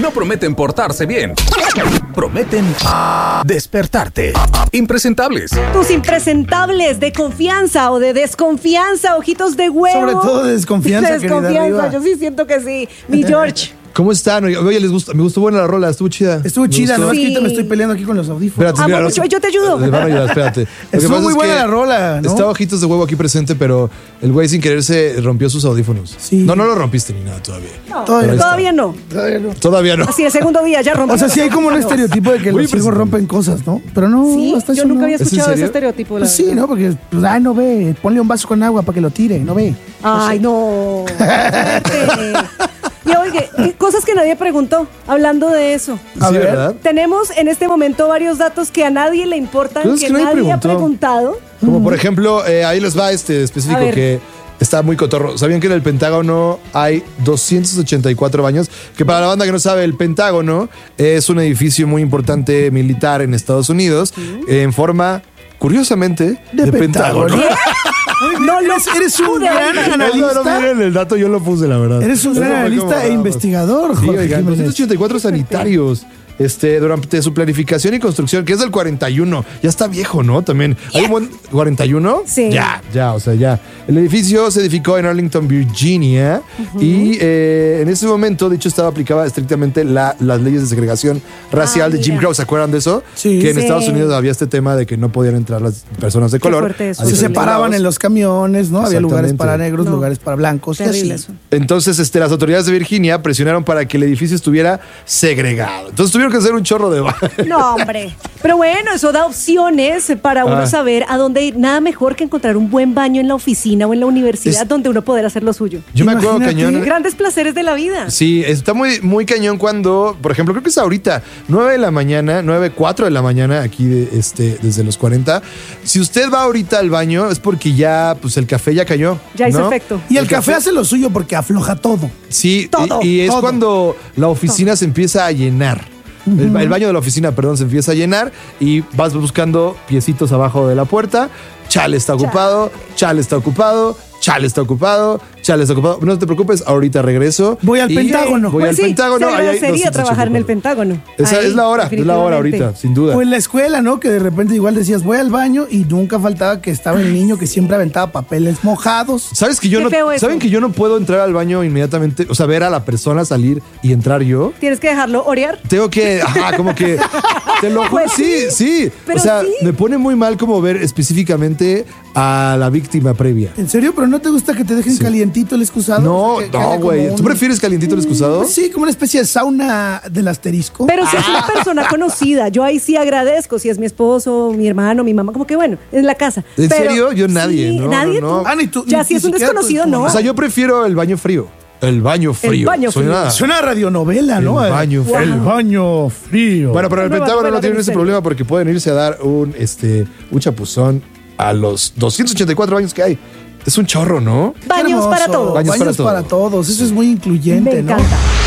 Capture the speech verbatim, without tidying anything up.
no prometen portarse bien. Prometen despertarte. Impresentables. Tus impresentables de confianza o de desconfianza, ojitos de huevo. Sobre todo de desconfianza, de desconfianza, yo sí siento que sí. Mi George. ¿Cómo están? Oye, les gusta, me gustó buena la rola, estuvo chida. Estuvo chida, ¿no? Es que ahorita Sí. me estoy peleando aquí con los audífonos. Espérate, Amo mira, mucho, yo te ayudo. Les van a ayudar, espérate. Lo que Estuvo pasa muy es buena que la rola, ¿no? Estaba Ojitos de Huevo aquí presente, pero el güey sin querer se rompió sus audífonos. Sí. No, no lo rompiste ni nada todavía. No, Todavía todavía, está. no. Todavía no. Todavía no. Así, el segundo día ya rompió. O sea, sí hay como un estereotipo de que Muy los hijos impresionante. rompen cosas, ¿no? Pero no, Sí, hasta yo eso nunca no. había ¿Es en escuchado ese serio? estereotipo. la Pues sí, verdad. ¿no? Porque, pues, ay, no ve, ponle un vaso con agua para que lo tire, no ve. Ay, no. Fíjate. Y oye, y cosas que nadie preguntó, hablando de eso. A Sí, ver. ¿verdad? Tenemos en este momento varios datos que a nadie le importan, Cosas que, que nadie nadie ha preguntó. preguntado. Como por ejemplo, eh, ahí les va este A específico ver. que está muy cotorro. ¿Sabían que en el Pentágono hay doscientos ochenta y cuatro baños? Que para la banda que no sabe, el Pentágono es un edificio muy importante militar en Estados Unidos, en forma, curiosamente, de, De Pentágono. Pentágono. No lo Eres, eres un pude gran haber imaginado. No, no, analista. miren el dato, yo lo puse, la verdad. Eres un Eso gran fue analista como, e vamos. investigador, Sí, Jorge oigan, Jiménez. doscientos ochenta y cuatro sanitarios. Este, durante su planificación y construcción, que es del cuarenta y uno. Ya está viejo, ¿no? También. ¿Hay un buen cuarenta y uno? Sí. Ya, ya, o sea, ya. El edificio se edificó en Arlington, Virginia. Y eh, en ese momento, de hecho, estaba aplicaba estrictamente la- las leyes de segregación racial Ah, de Jim mira. Crow. ¿Se acuerdan de eso? Sí. Que en Sí. Estados Unidos había este tema de que no podían entrar las personas de Qué color. fuerte eso. a Se Terrible. diferentes separaban lados. en los camiones, ¿no? Había lugares Exactamente. para negros, No. lugares para blancos. y Terrible así. eso. Entonces, este, las autoridades de Virginia presionaron para que el edificio estuviera segregado. Entonces tuvieron que hacer un chorro de baños. No, hombre. Pero bueno, eso da opciones para uno Ah. saber a dónde ir. Nada mejor que encontrar un buen baño en la oficina o en la universidad Es- donde uno poder hacer lo suyo. Yo me acuerdo Imagínate. cañón. Grandes placeres de la vida. Sí, está muy, muy cañón cuando, por ejemplo, creo que es ahorita, nueve de la mañana, nueve, cuatro de la mañana, aquí de, este, desde los cuarenta. Si usted va ahorita al baño, es porque ya, pues el café ya cayó. Ya hizo ¿no? efecto. Y el café hace lo suyo porque afloja todo. Sí, Todo, y, y es todo. cuando la oficina se empieza a llenar. El, el baño de la oficina, perdón, se empieza a llenar y vas buscando piecitos abajo de la puerta. Chale está ocupado, chale está ocupado, chale está ocupado, chale está ocupado. No te preocupes, ahorita regreso. Voy al Y Pentágono. Voy Pues al sí, Pentágono. se ahí hay agradecería doscientos trabajar en el ochenta y cuatro. Pentágono. Esa Ahí, es la hora, es la hora definitivamente. ahorita, sin duda. O en la escuela, ¿no? Que de repente igual decías, voy al baño y nunca faltaba que estaba el niño que siempre aventaba papeles mojados. ¿Sabes que yo Qué no, feo eso. ¿Saben que yo no puedo entrar al baño inmediatamente? O sea, ver a la persona salir y entrar yo. Tienes que dejarlo orear. Tengo que, ajá, como que, te lo juro, Pues sí, sí. pero O sea, sí. me pone muy mal como ver específicamente a la víctima previa. ¿En serio? ¿Pero no te gusta que te dejen calientito el excusado? No, O sea, que- que no, haya como güey. un- ¿Tú prefieres calientito el excusado? Pues sí, como una especie de sauna del asterisco. Pero si es una persona conocida, yo ahí sí agradezco. Si es mi esposo, mi hermano, mi mamá, como que bueno, en la casa. ¿En Pero serio? Yo nadie, sí, no, nadie. no, no. tú. Ah, ni tú- ya ni- si ni es un siquiera tu- desconocido, tu no. mamá. O sea, yo prefiero el baño frío. El baño frío. baño frío. Suena- Suena a radionovela, ¿no? El baño Wow. frío. El baño frío. Bueno, pero en el Nueva Pentágono novela no tienen de ese misterio. problema porque pueden irse a dar un, este, un chapuzón a los doscientos ochenta y cuatro baños que hay. Es un chorro, ¿no? Qué Baños hermoso. para todos. Baños Baños para para todos. todos. Eso es muy incluyente, Me ¿no? encanta.